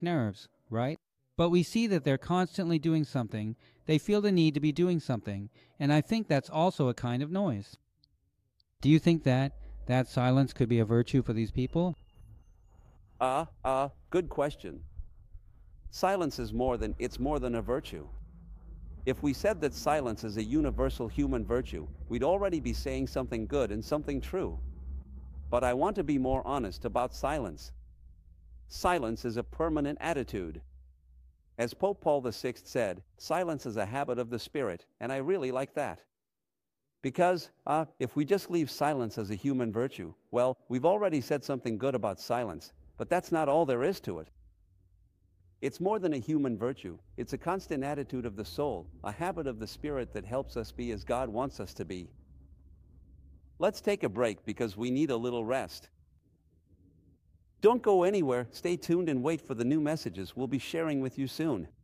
nerves, right? But we see that they're constantly doing something. They feel the need to be doing something, and I think that's also a kind of noise. Do you think that silence could be a virtue for these people? Good question. Silence is more than a virtue. If we said that silence is a universal human virtue, we'd already be saying something good and something true. But I want to be more honest about silence. Silence is a permanent attitude. As Pope Paul VI said, silence is a habit of the spirit, and I really like that. Because, if we just leave silence as a human virtue, well, we've already said something good about silence, but that's not all there is to it. It's more than a human virtue. It's a constant attitude of the soul, a habit of the spirit that helps us be as God wants us to be. Let's take a break because we need a little rest. Don't go anywhere, stay tuned and wait for the new messages we'll be sharing with you soon.